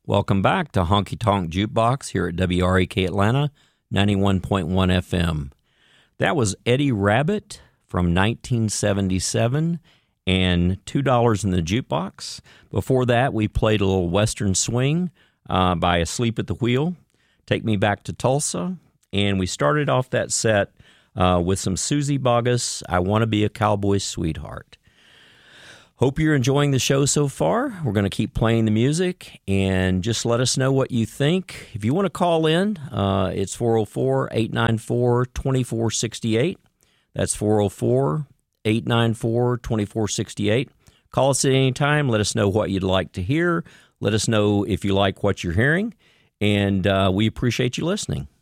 Welcome back to Honky Tonk Jukebox here at WREK Atlanta, 91.1 FM. That was Eddie Rabbitt from 1977 and $2 in the Jukebox. Before that, we played a little Western Swing by Asleep at the Wheel, Take Me Back to Tulsa, and we started off that set with some Susie Boggess, I Want to Be a Cowboy's Sweetheart. Hope you're enjoying the show so far. We're going to keep playing the music, and just let us know what you think. If you want to call in, it's 404-894-2468. That's 404-894-2468. Call us at any time. Let us know what you'd like to hear. Let us know if you like what you're hearing, and we appreciate you listening.